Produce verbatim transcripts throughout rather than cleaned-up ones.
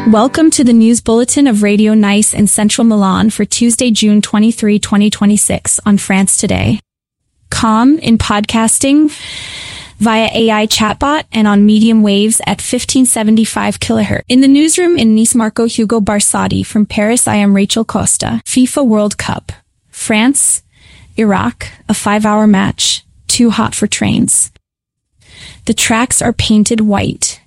Welcome to the news bulletin of Radio Nice in Central Milan for Tuesday, June twenty-third, twenty twenty-six on France Today. Com in podcasting via A I chatbot and on medium waves at fifteen seventy-five kilohertz. In the newsroom in Nice, Marco Hugo Barsati. From Paris, I am Rachel Costa. FIFA World Cup. France, Iraq, a five-hour match. Too hot for trains. The tracks are painted white.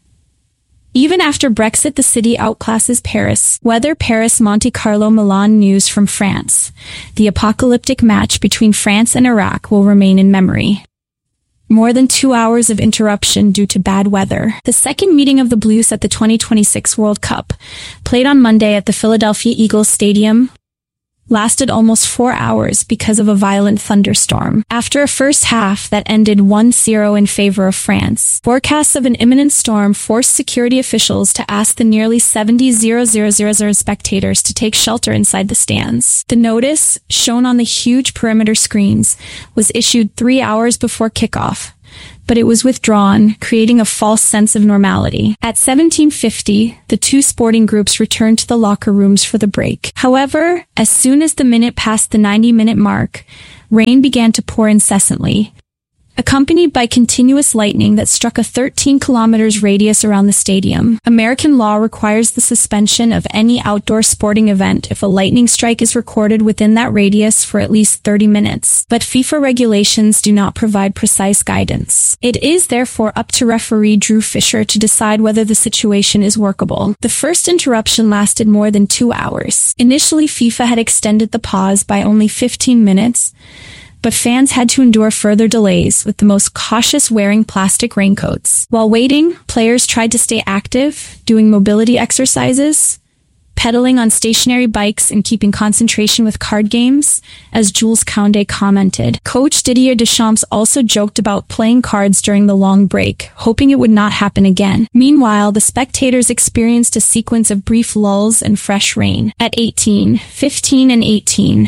Even after Brexit, the city outclasses Paris. Weather: Paris, Monte Carlo, Milan. News from France. The apocalyptic match between France and Iraq will remain in memory. More than two hours of interruption due to bad weather. The second meeting of the Blues at the twenty twenty-six World Cup, played on Monday at the Philadelphia Eagles Stadium, lasted almost four hours because of a violent thunderstorm. After a first half that ended one zero in favor of France, forecasts of an imminent storm forced security officials to ask the nearly seventy thousand spectators to take shelter inside the stands. The notice, shown on the huge perimeter screens, was issued three hours before kickoff, but it was withdrawn, creating a false sense of normality. At seventeen fifty, the two sporting groups returned to the locker rooms for the break. However, as soon as the minute passed the ninety-minute mark, rain began to pour incessantly, accompanied by continuous lightning that struck a thirteen kilometers radius around the stadium. American law requires the suspension of any outdoor sporting event if a lightning strike is recorded within that radius for at least thirty minutes. But FIFA regulations do not provide precise guidance. It is therefore up to referee Drew Fisher to decide whether the situation is workable. The first interruption lasted more than two hours. Initially, FIFA had extended the pause by only fifteen minutes, but fans had to endure further delays, with the most cautious wearing plastic raincoats. While waiting, players tried to stay active, doing mobility exercises, pedaling on stationary bikes, and keeping concentration with card games, as Jules Koundé commented. Coach Didier Deschamps also joked about playing cards during the long break, hoping it would not happen again. Meanwhile, the spectators experienced a sequence of brief lulls and fresh rain. At eighteen, fifteen, and eighteen,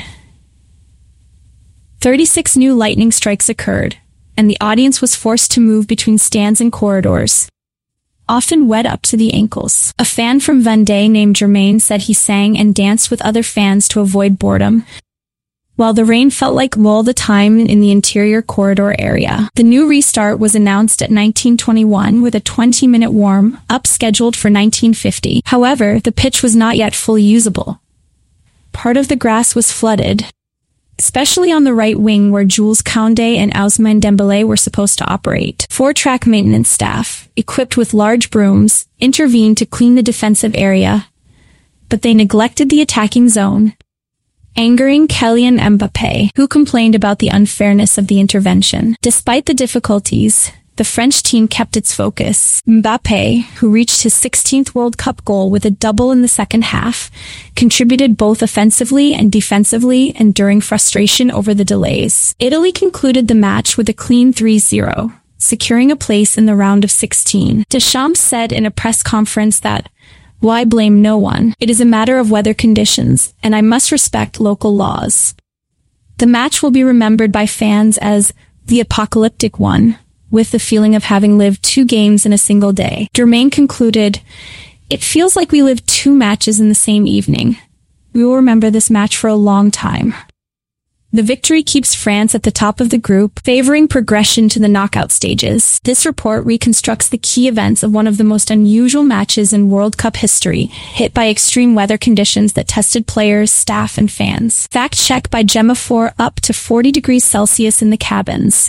thirty-six new lightning strikes occurred, and the audience was forced to move between stands and corridors, often wet up to the ankles. A fan from Vendée named Germain said he sang and danced with other fans to avoid boredom, while the rain felt like all the time in the interior corridor area. The new restart was announced at nineteen twenty-one with a twenty-minute warm-up scheduled for nineteen fifty. However, the pitch was not yet fully usable. Part of the grass was flooded, especially on the right wing where Jules Koundé and Ousmane Dembélé were supposed to operate. Four-track maintenance staff, equipped with large brooms, intervened to clean the defensive area, but they neglected the attacking zone, angering Kylian Mbappé, who complained about the unfairness of the intervention. Despite the difficulties, the French team kept its focus. Mbappé, who reached his sixteenth World Cup goal with a double in the second half, contributed both offensively and defensively, enduring frustration over the delays. Italy concluded the match with a clean three zero, securing a place in the round of sixteen. Deschamps said in a press conference that, "Why blame no one? It is a matter of weather conditions, and I must respect local laws." The match will be remembered by fans as the apocalyptic one, with the feeling of having lived two games in a single day. Germain concluded, "It feels like we lived two matches in the same evening. We will remember this match for a long time." The victory keeps France at the top of the group, favoring progression to the knockout stages. This report reconstructs the key events of one of the most unusual matches in World Cup history, hit by extreme weather conditions that tested players, staff, and fans. Fact check by Gemma four. Up to forty degrees Celsius in the cabins.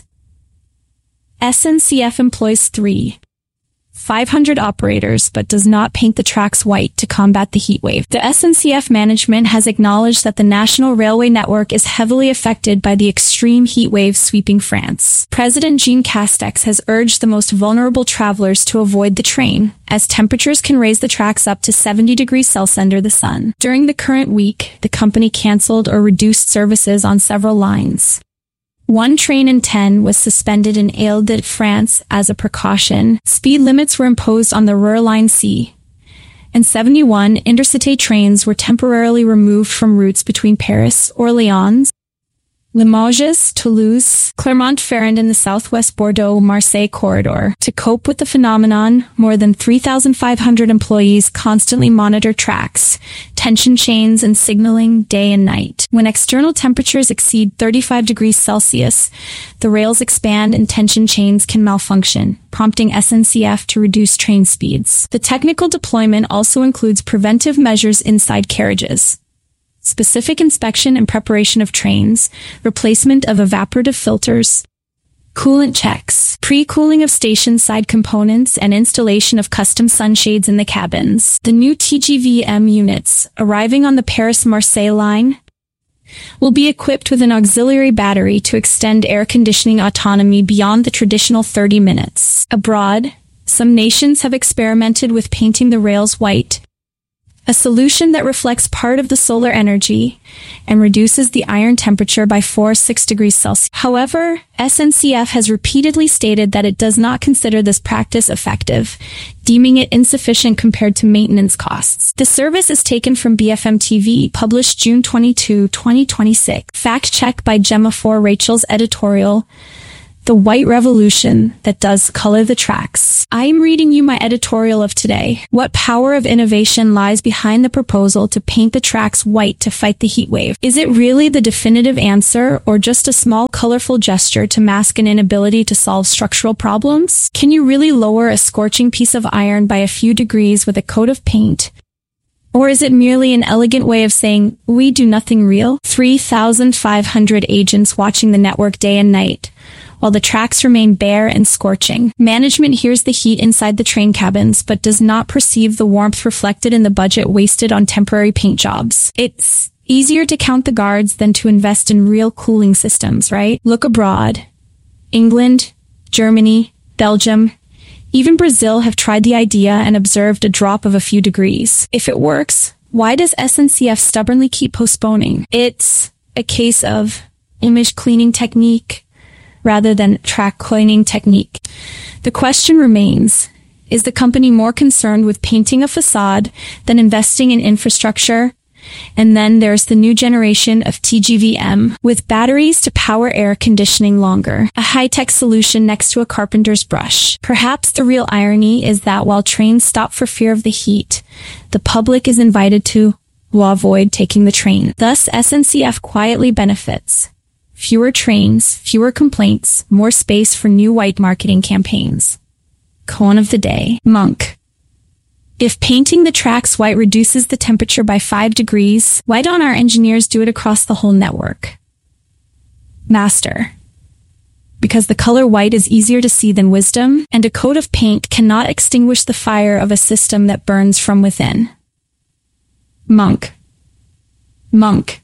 S N C F employs three thousand five hundred operators but does not paint the tracks white to combat the heat wave. The S N C F management has acknowledged that the national railway network is heavily affected by the extreme heat wave sweeping France. President Jean Castex has urged the most vulnerable travelers to avoid the train, as temperatures can raise the tracks up to seventy degrees Celsius under the sun. During the current week, the company cancelled or reduced services on several lines. One train in ten was suspended in Ile-de-France as a precaution. Speed limits were imposed on the Ruhr Line C, and seventy-one intercity trains were temporarily removed from routes between Paris, Orléans, Limoges, Toulouse, Clermont-Ferrand in the southwest Bordeaux-Marseille corridor. To cope with the phenomenon, more than three thousand five hundred employees constantly monitor tracks, tension chains, and signaling day and night. When external temperatures exceed thirty-five degrees Celsius, the rails expand and tension chains can malfunction, prompting S N C F to reduce train speeds. The technical deployment also includes preventive measures inside carriages, specific inspection and preparation of trains, replacement of evaporative filters, coolant checks, pre-cooling of station-side components, and installation of custom sunshades in the cabins. The new T G V M units, arriving on the Paris-Marseille line, will be equipped with an auxiliary battery to extend air conditioning autonomy beyond the traditional thirty minutes. Abroad, some nations have experimented with painting the rails white, a solution that reflects part of the solar energy and reduces the iron temperature by four to six degrees Celsius. However, S N C F has repeatedly stated that it does not consider this practice effective, deeming it insufficient compared to maintenance costs. The service is taken from B F M T V, published June twenty-second, twenty twenty-six. Fact check by Gemma for Rachel's editorial, The White Revolution That Does Color the Tracks. I am reading you my editorial of today. What power of innovation lies behind the proposal to paint the tracks white to fight the heat wave? Is it really the definitive answer, or just a small colorful gesture to mask an inability to solve structural problems? Can you really lower a scorching piece of iron by a few degrees with a coat of paint? Or is it merely an elegant way of saying, we do nothing real? three thousand five hundred agents watching the network day and night, while the tracks remain bare and scorching. Management hears the heat inside the train cabins, but does not perceive the warmth reflected in the budget wasted on temporary paint jobs. It's easier to count the guards than to invest in real cooling systems, right? Look abroad. England, Germany, Belgium, even Brazil have tried the idea and observed a drop of a few degrees. If it works, why does S N C F stubbornly keep postponing? It's a case of image cleaning technique rather than track cleaning technique. The question remains, is the company more concerned with painting a facade than investing in infrastructure? And then there's the new generation of T G V M, with batteries to power air conditioning longer. A high-tech solution next to a carpenter's brush. Perhaps the real irony is that while trains stop for fear of the heat, the public is invited to avoid taking the train. Thus, S N C F quietly benefits. Fewer trains, fewer complaints, more space for new white marketing campaigns. Koan of the day. Monk. If painting the tracks white reduces the temperature by five degrees, why don't our engineers do it across the whole network? Master. Because the color white is easier to see than wisdom, and a coat of paint cannot extinguish the fire of a system that burns from within. Monk. Monk.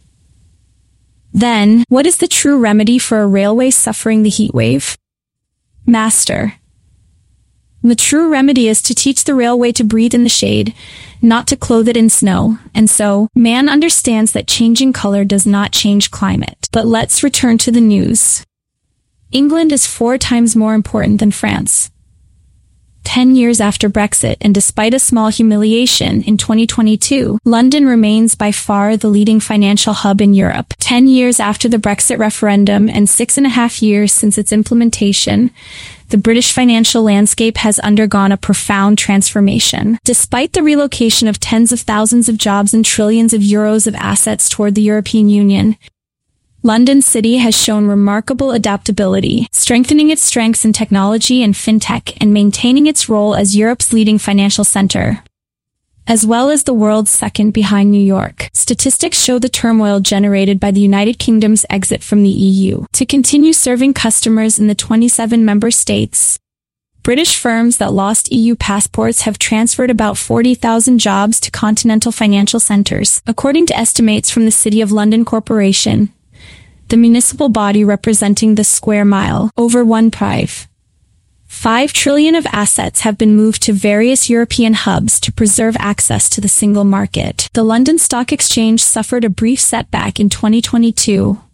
Then, what is the true remedy for a railway suffering the heat wave? Master. The true remedy is to teach the railway to breathe in the shade, not to clothe it in snow. And so, man understands that changing color does not change climate. But let's return to the news. England is four times more important than France. Ten years after Brexit, and despite a small humiliation in twenty twenty-two, London remains by far the leading financial hub in Europe. Ten years after the Brexit referendum and six and a half years since its implementation, the British financial landscape has undergone a profound transformation. Despite the relocation of tens of thousands of jobs and trillions of euros of assets toward the European Union, London City has shown remarkable adaptability, strengthening its strengths in technology and fintech and maintaining its role as Europe's leading financial center, as well as the world's second behind New York. Statistics show the turmoil generated by the United Kingdom's exit from the E U. To continue serving customers in the twenty-seven member states, British firms that lost E U passports have transferred about forty thousand jobs to continental financial centers. According to estimates from the City of London Corporation, the municipal body representing the square mile, over one point five trillion of assets have been moved to various European hubs to preserve access to the single market. The London Stock Exchange suffered a brief setback in twenty twenty-two,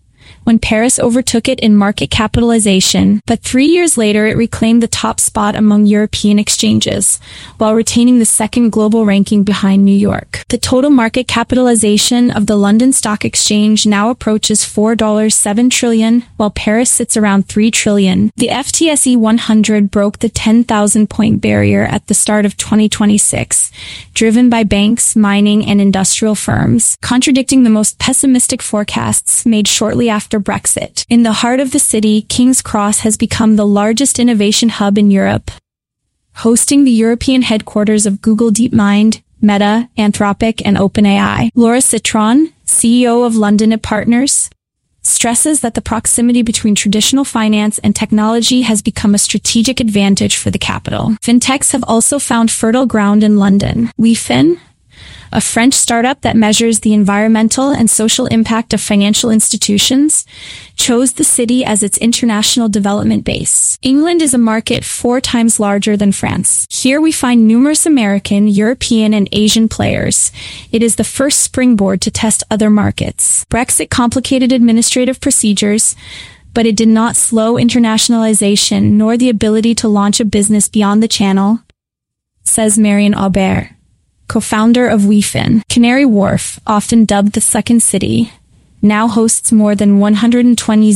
when Paris overtook it in market capitalization, but three years later it reclaimed the top spot among European exchanges, while retaining the second global ranking behind New York. The total market capitalization of the London Stock Exchange now approaches four point seven trillion dollars, while Paris sits around three trillion dollars. The F T S E one hundred broke the ten thousand point barrier at the start of twenty twenty-six, driven by banks, mining, and industrial firms, contradicting the most pessimistic forecasts made shortly after Brexit. In the heart of the city, King's Cross has become the largest innovation hub in Europe, hosting the European headquarters of Google DeepMind, Meta, Anthropic, and OpenAI. Laura Citron, C E O of London at Partners, stresses that the proximity between traditional finance and technology has become a strategic advantage for the capital. Fintechs have also found fertile ground in London. WeFin, a French startup that measures the environmental and social impact of financial institutions, chose the city as its international development base. England is a market four times larger than France. Here we find numerous American, European, and Asian players. It is the first springboard to test other markets. Brexit complicated administrative procedures, but it did not slow internationalization nor the ability to launch a business beyond the channel, says Marion Aubert, co-founder of WeFin. Canary Wharf, often dubbed the Second City, now hosts more than one hundred twenty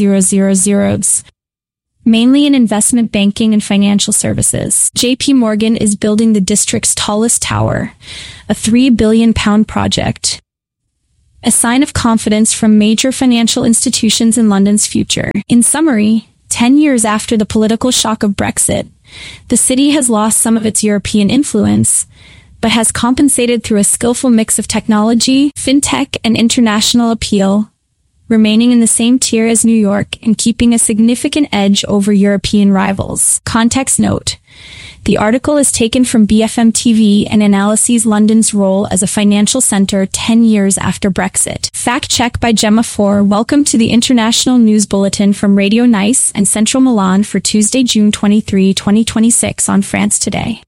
zeros, mainly in investment banking and financial services. J P Morgan is building the district's tallest tower, a three billion pound project, a sign of confidence from major financial institutions in London's future. In summary, ten years after the political shock of Brexit, the city has lost some of its European influence, but has compensated through a skillful mix of technology, fintech, and international appeal, remaining in the same tier as New York and keeping a significant edge over European rivals. Context note: the article is taken from B F M T V and analyses London's role as a financial center ten years after Brexit. Fact check by Gemma Four. Welcome to the International News Bulletin from Radio Nice and Central Milan for Tuesday, June twenty-third, twenty twenty-six on France Today.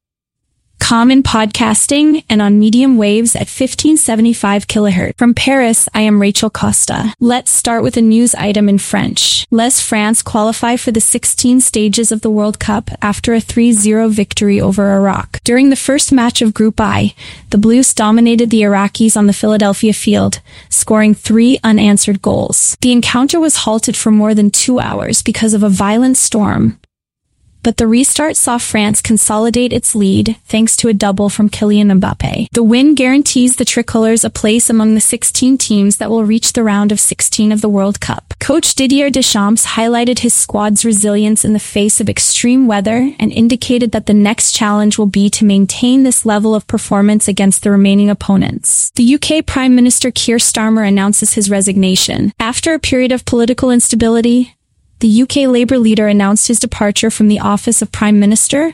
Common podcasting and on medium waves at fifteen seventy-five kilohertz. From Paris, I am Rachel Costa. Let's start with a news item in French. Les France qualify for the sixteen stages of the World Cup after a three zero victory over Iraq. During the first match of Group I, the Blues dominated the Iraqis on the Philadelphia field, scoring three unanswered goals. The encounter was halted for more than two hours because of a violent storm, but the restart saw France consolidate its lead thanks to a double from Kylian Mbappe. The win guarantees the Tricolors a place among the sixteen teams that will reach the round of sixteen of the World Cup. Coach Didier Deschamps highlighted his squad's resilience in the face of extreme weather and indicated that the next challenge will be to maintain this level of performance against the remaining opponents. The U K Prime Minister Keir Starmer announces his resignation. After a period of political instability, the U K Labour leader announced his departure from the office of Prime Minister,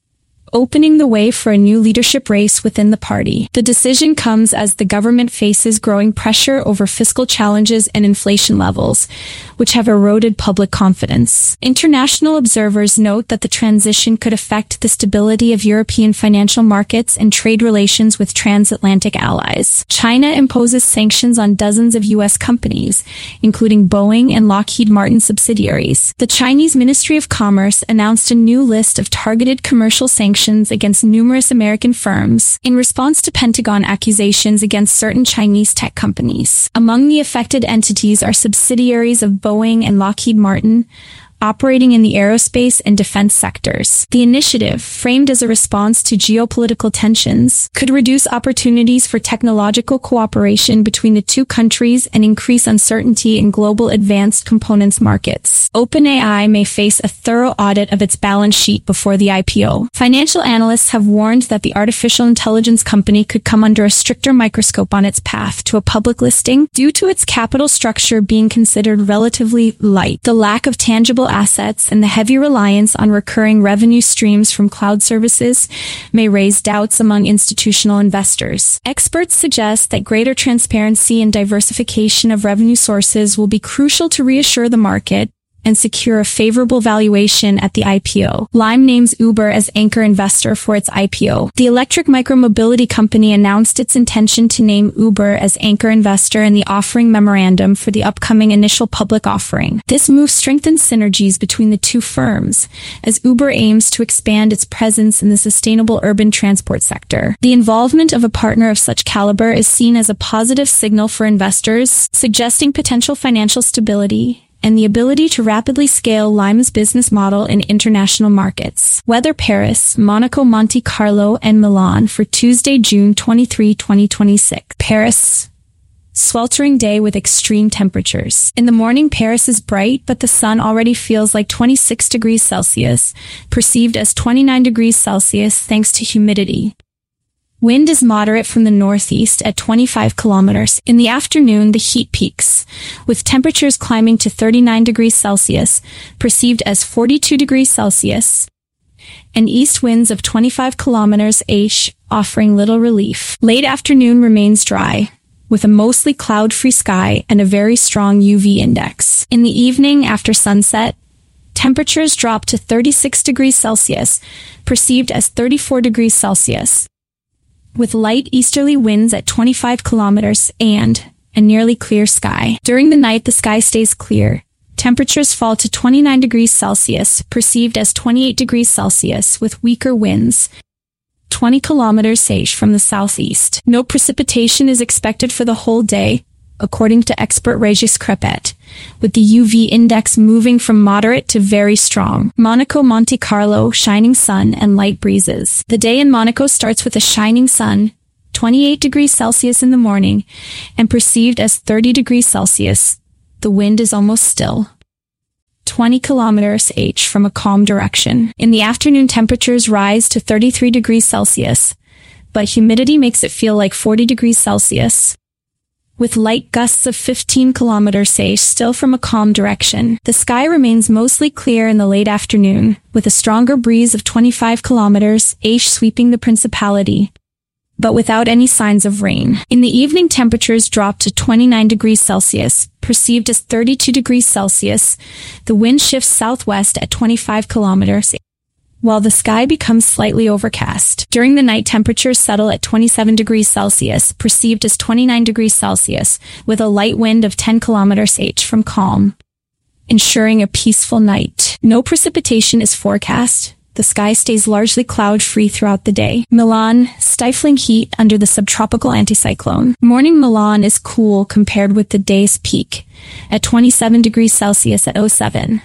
opening the way for a new leadership race within the party. The decision comes as the government faces growing pressure over fiscal challenges and inflation levels, which have eroded public confidence. International observers note that the transition could affect the stability of European financial markets and trade relations with transatlantic allies. China imposes sanctions on dozens of U S companies, including Boeing and Lockheed Martin subsidiaries. The Chinese Ministry of Commerce announced a new list of targeted commercial sanctions against numerous American firms in response to Pentagon accusations against certain Chinese tech companies. Among the affected entities are subsidiaries of Boeing and Lockheed Martin, operating in the aerospace and defense sectors. The initiative, framed as a response to geopolitical tensions, could reduce opportunities for technological cooperation between the two countries and increase uncertainty in global advanced components markets. OpenAI may face a thorough audit of its balance sheet before the I P O. Financial analysts have warned that the artificial intelligence company could come under a stricter microscope on its path to a public listing due to its capital structure being considered relatively light. The lack of tangible assets and the heavy reliance on recurring revenue streams from cloud services may raise doubts among institutional investors. Experts suggest that greater transparency and diversification of revenue sources will be crucial to reassure the market and secure a favorable valuation at the I P O. Lime names Uber as anchor investor for its I P O. The electric micromobility company announced its intention to name Uber as anchor investor in the offering memorandum for the upcoming initial public offering. This move strengthens synergies between the two firms, as Uber aims to expand its presence in the sustainable urban transport sector. The involvement of a partner of such caliber is seen as a positive signal for investors, suggesting potential financial stability and the ability to rapidly scale Lime's business model in international markets. Weather: Paris, Monaco, Monte Carlo, and Milan for Tuesday, June twenty-third, twenty twenty-six. Paris. Sweltering day with extreme temperatures. In the morning, Paris is bright, but the sun already feels like twenty-six degrees Celsius, perceived as twenty-nine degrees Celsius thanks to humidity. Wind is moderate from the northeast at twenty-five kilometers. In the afternoon, the heat peaks, with temperatures climbing to thirty-nine degrees Celsius, perceived as forty-two degrees Celsius, and east winds of twenty-five kilometers each, offering little relief. Late afternoon remains dry, with a mostly cloud-free sky and a very strong U V index. In the evening, after sunset, temperatures drop to thirty-six degrees Celsius, perceived as thirty-four degrees Celsius, with light easterly winds at twenty-five kilometers and a nearly clear sky. During the night, the sky stays clear. Temperatures fall to twenty-nine degrees Celsius, perceived as twenty-eight degrees Celsius, with weaker winds, twenty kilometers each from the southeast. No precipitation is expected for the whole day, according to expert Regis Crepet, with the U V index moving from moderate to very strong. Monaco, Monte Carlo, shining sun and light breezes. The day in Monaco starts with a shining sun, twenty-eight degrees Celsius in the morning, and perceived as thirty degrees Celsius. The wind is almost still, twenty kilometers each from a calm direction. In the afternoon, temperatures rise to thirty-three degrees Celsius, but humidity makes it feel like forty degrees Celsius, with light gusts of fifteen kilometers each still from a calm direction. The sky remains mostly clear in the late afternoon, with a stronger breeze of twenty-five kilometers each sweeping the Principality, but without any signs of rain. In the evening, temperatures drop to twenty-nine degrees Celsius, perceived as thirty-two degrees Celsius. The wind shifts southwest at twenty-five kilometers, while the sky becomes slightly overcast. During the night, temperatures settle at twenty-seven degrees Celsius, perceived as twenty-nine degrees Celsius, with a light wind of ten kilometers each from calm, ensuring a peaceful night. No precipitation is forecast. The sky stays largely cloud-free throughout the day. Milan, stifling heat under the subtropical anticyclone. Morning Milan is cool compared with the day's peak, at twenty-seven degrees Celsius at oh seven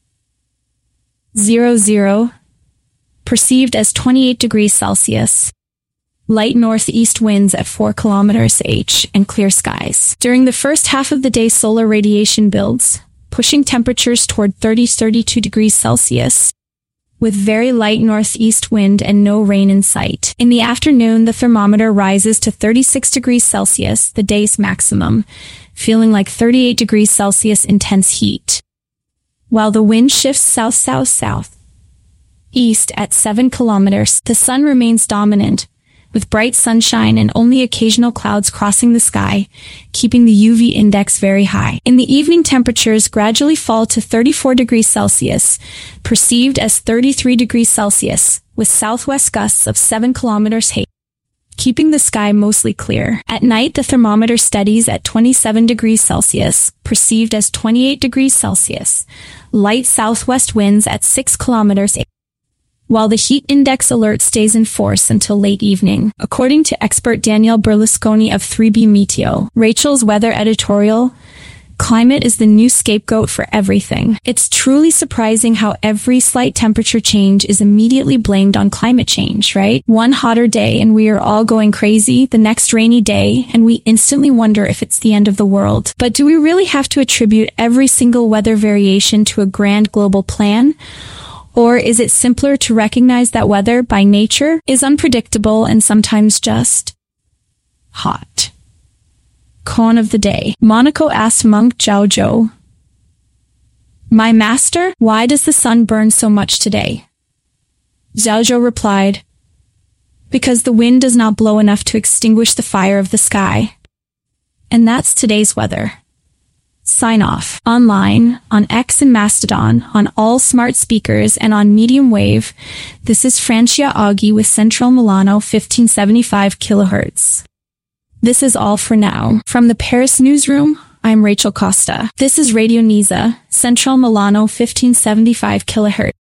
hundred, perceived as twenty-eight degrees Celsius. Light northeast winds at four kilometers each and clear skies. During the first half of the day, solar radiation builds, pushing temperatures toward thirty to thirty-two degrees Celsius, with very light northeast wind and no rain in sight. In the afternoon, the thermometer rises to thirty-six degrees Celsius, the day's maximum, feeling like thirty-eight degrees Celsius intense heat, while the wind shifts south-south-south. East at seven kilometers. The sun remains dominant, with bright sunshine and only occasional clouds crossing the sky, keeping the U V index very high. In the evening, temperatures gradually fall to thirty-four degrees Celsius, perceived as thirty-three degrees Celsius, with southwest gusts of seven kilometers each, keeping the sky mostly clear. At night, the thermometer steadies at twenty-seven degrees Celsius, perceived as twenty-eight degrees Celsius, light southwest winds at six kilometers each, while the heat index alert stays in force until late evening. According to expert Danielle Berlusconi of three B Meteo, Rachel's weather editorial, climate is the new scapegoat for everything. It's truly surprising how every slight temperature change is immediately blamed on climate change, right? One hotter day and we are all going crazy, the next rainy day, and we instantly wonder if it's the end of the world. But do we really have to attribute every single weather variation to a grand global plan? Or is it simpler to recognize that weather, by nature, is unpredictable and sometimes just hot? Koan of the day. Monaco asked monk Zhao Zhou, "My master, why does the sun burn so much today?" Zhao Zhou replied, "Because the wind does not blow enough to extinguish the fire of the sky." And that's today's weather. sign off. Online, on X and Mastodon, on all smart speakers, and on medium wave, this is Francia Aghi with Central Milano fifteen seventy-five kilohertz. This is all for now. From the Paris newsroom, I'm Rachel Costa. This is Radio Nisa, Central Milano fifteen seventy-five kilohertz.